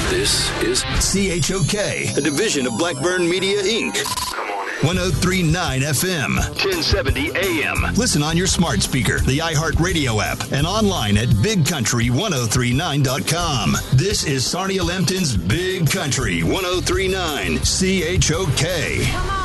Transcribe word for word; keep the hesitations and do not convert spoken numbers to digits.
This is C H O K, a division of Blackburn Media, Incorporated. one oh three point nine F M, ten seventy A M. Listen on your smart speaker, the iHeartRadio app, and online at big country ten thirty-nine dot com. This is Sarnia Lempton's Big Country ten thirty-nine, C H O K. Come on.